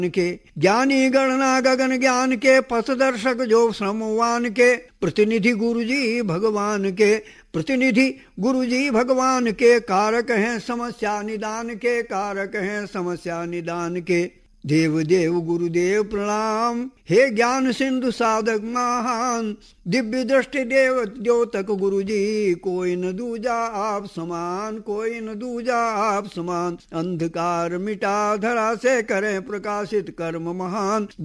के ज्ञानी गणना गगन ज्ञान के पथदर्शक जो श्रमवान के प्रतिनिधि गुरु जी भगवान के प्रतिनिधि गुरु जी भगवान के कारक हैं समस्या निदान के कारक हैं समस्या निदान के देव देव गुरुदेव प्रणाम हे ज्ञान सिंधु साधक महान दिव्य दृष्टि देव द्योतक गुरु जी कोई न दूजा आप समान कोई न दूजा आप समान अंधकार मिटा धरा से करें प्रकाशित कर्म महान